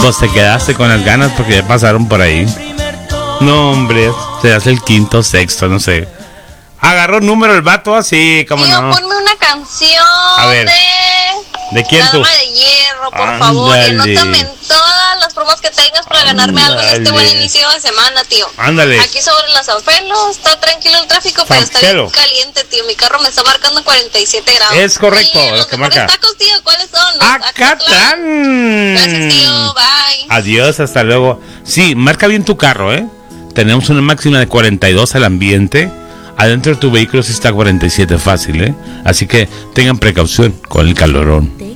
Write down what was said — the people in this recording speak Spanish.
Pues te quedaste con las ganas porque ya pasaron por ahí. No, hombre, se hace el quinto, sexto, no sé. Agarró número el vato así, como Tío, no. ponme una canción A ver. ¿De quién La tú? Dama de Hierro, por favor. Y anótame en todas las pruebas que tengas para ganarme algo en este buen inicio de semana, tío. Ándale. Aquí sobre la San Felo, está tranquilo el tráfico, pero está bien caliente, tío. Mi carro me está marcando 47 grados. Es correcto, lo que marca. Los tacos, tío, ¿cuáles son? ¡Acatlán! Gracias, tío, bye. Adiós, hasta luego. Sí, marca bien tu carro, ¿eh? Tenemos una máxima de 42 al ambiente. Adentro de tu vehículo sí está 47 fácil, ¿eh? Así que tengan precaución con el calorón.